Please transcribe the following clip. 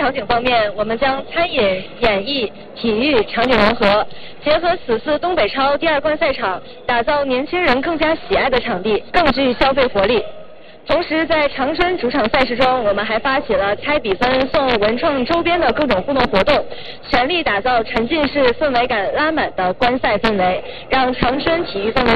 场景方面，我们将餐饮、演艺、体育场景融合，结合此次东北超第2冠赛场，打造年轻人更加喜爱的场地，更具消费活力。同时，在长春主场赛事中，我们还发起了猜比分送文创周边的各种互动活动，全力打造沉浸式氛围感拉满的观赛氛围，让长春体育氛围